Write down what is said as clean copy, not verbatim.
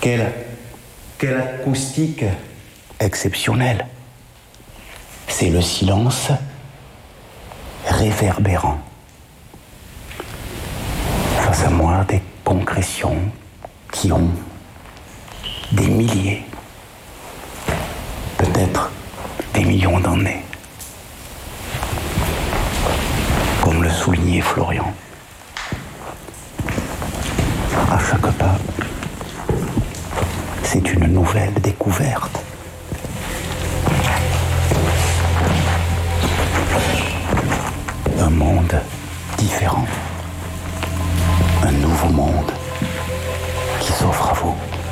Quelle acoustique exceptionnelle. C'est le silence réverbérant. Face à moi, des concrétions qui ont des milliers, peut-être des millions d'années. Comme le soulignait Florian. À chaque pas, c'est une nouvelle découverte.